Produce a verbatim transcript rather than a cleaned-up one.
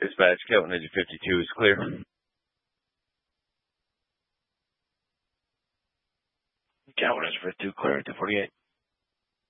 Dispatch, Kelvin Ninja fifty-two is clear. Kelvin Ninja fifty-two clear at two forty-eight.